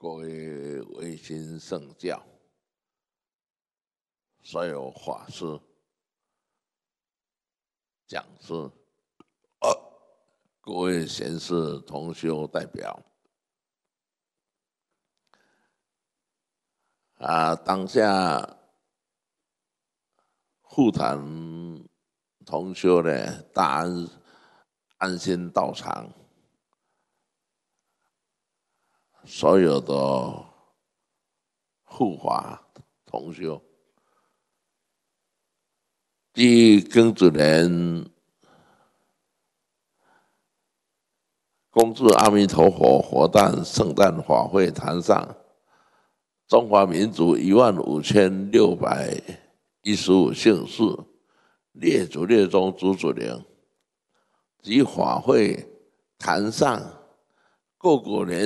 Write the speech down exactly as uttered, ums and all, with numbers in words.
各位维新圣教，所有法师、讲师、呃、各位贤士同修代表，啊，当下护坛同修的大安安心道场，所有的护法同修，即庚子年恭祝阿弥陀佛佛诞圣诞法会坛上，中华民族一万五千六百一十五姓氏列祖列宗祖祖灵及法会坛上各国人